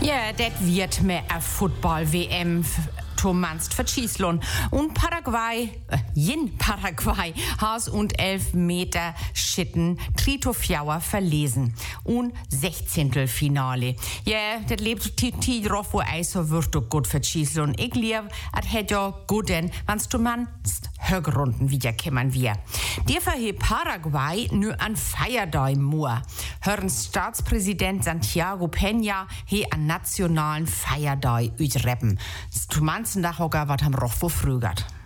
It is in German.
Ja, das wird mehr eine Football-WM. Manst verschießlon. Und Paraguay, Haus und 11 Meter Schitten, Trito Fjauer verlesen. Und 16. Finale. Ja, das lebt die drauf, wo Eiso wird doch gut verschießlon. Ich lieb, at hätt ja gut denn, wann's du manst Högrunden wieder kämmern wir. Der verhebt Paraguay nur an Feiertag Moor. Hören Staatspräsident Santiago Peña he an nationalen Feiertag utreppen. Du manst Nachhocker wat ham Roch wo frügert.